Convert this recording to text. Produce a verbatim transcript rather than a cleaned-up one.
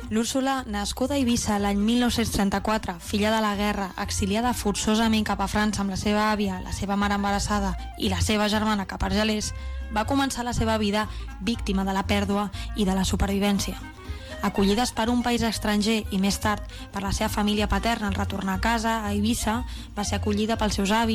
L'Úrsula, nascuda a Eivissa l'any mil nou-cents trenta-quatre, filla de la guerra, exiliada forçosament cap a França amb la seva àvia, la seva mare embarassada i la seva germana cap a Argelers, va començar la seva vida víctima de la pèrdua i de la supervivència. Acollides per un país estranger i més tard per la seva família paterna al retornar a casa, a Eivissa, va ser acollida pels seus avis,